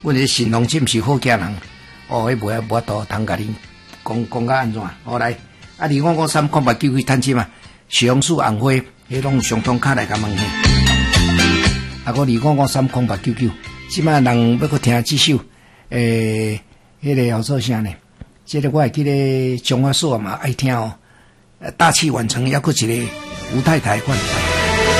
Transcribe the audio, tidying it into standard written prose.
阮这神农真是好家人，哦，迄无法度通甲你讲甲安怎？好来，2553空白99探亲嘛，小树红花，迄拢上通卡来甲问嘿。个2553空白99，即摆人要搁听即首，迄个叫做啥呢？这个我会记得中华社嘛爱听哦，大器晚成，还搁一个吴太太款。